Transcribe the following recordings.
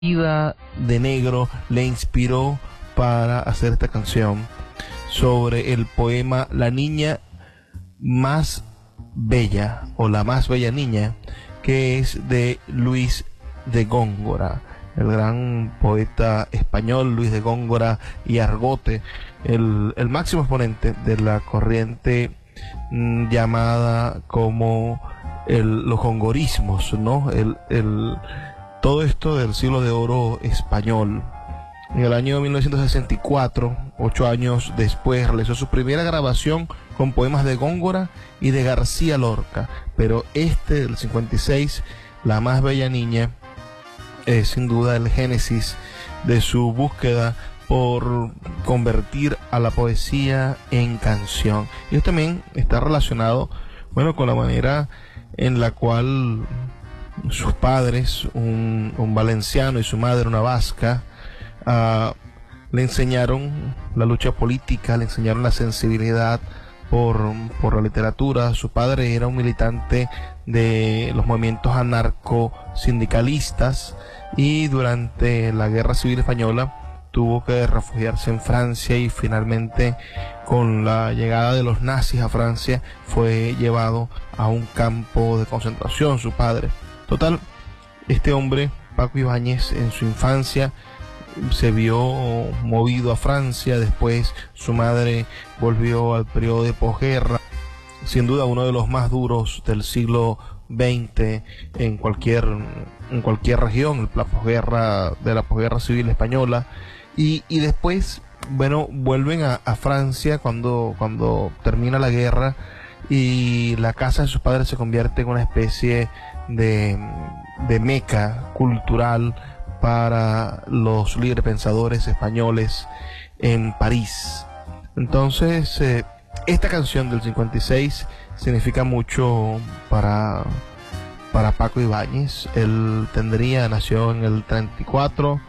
vida de negro le inspiró para hacer esta canción sobre el poema La niña más bella o la más bella niña, que es de Luis de Góngora, el gran poeta español Luis de Góngora y Argote, el máximo exponente de la corriente llamada como los gongorismos, ¿no? Todo esto del siglo de oro español. En el año 1964, 8 años después, realizó su primera grabación con poemas de Góngora y de García Lorca, pero del 56, La más bella niña, es sin duda el génesis de su búsqueda por convertir a la poesía en canción. Y esto también está relacionado, bueno, con la manera en la cual sus padres, un valenciano y su madre, una vasca, le enseñaron la lucha política, le enseñaron la sensibilidad por la literatura. Su padre era un militante de los movimientos anarco-sindicalistas y durante la Guerra Civil Española tuvo que refugiarse en Francia y finalmente, con la llegada de los nazis a Francia, fue llevado a un campo de concentración, su padre. Total, este hombre, Paco Ibáñez, en su infancia se vio movido a Francia. Después su madre volvió al periodo de posguerra, sin duda uno de los más duros del siglo XX en cualquier región, la posguerra civil española. Y después, bueno, vuelven a Francia cuando termina la guerra, y la casa de sus padres se convierte en una especie de meca cultural para los librepensadores españoles en París. Entonces, esta canción del 56 significa mucho para Paco Ibáñez. Él nació en el 34,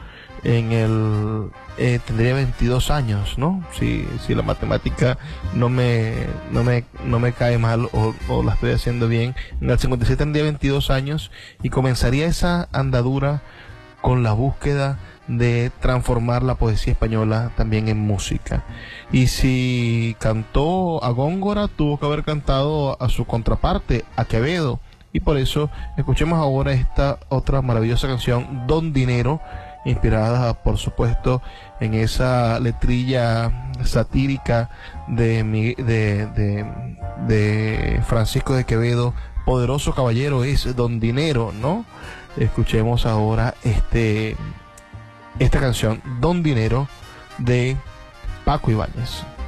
tendría 22 años, ¿no? Si la matemática no me cae mal o la estoy haciendo bien. En el 56 tendría 22 años y comenzaría esa andadura con la búsqueda de transformar la poesía española también en música. Y si cantó a Góngora, tuvo que haber cantado a su contraparte, a Quevedo. Y por eso escuchemos ahora esta otra maravillosa canción, Don Dinero, inspirada por supuesto en esa letrilla satírica de Francisco de Quevedo. Poderoso caballero es Don Dinero, ¿no? Escuchemos ahora esta canción, Don Dinero, de Paco Ibáñez.